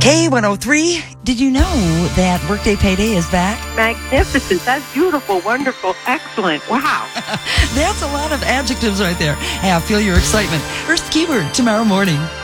K103, did you know that Workday Payday is back? Magnificent. That's beautiful, wonderful, excellent. Wow. That's a lot of adjectives right there. Hey, I feel your excitement. First keyword tomorrow morning.